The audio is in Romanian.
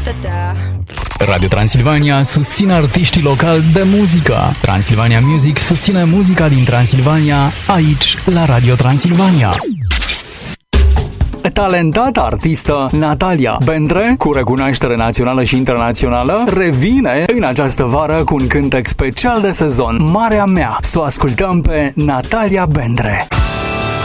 Radio Transilvania susține artiștii locali de muzică. Transilvania Music susține muzica din Transilvania aici la Radio Transilvania. Talentata artistă Natalia Bendre, cu recunoaștere națională și internațională, revine în această vară cu un cântec special de sezon, Marea Mea. Să o ascultăm pe Natalia Bendre.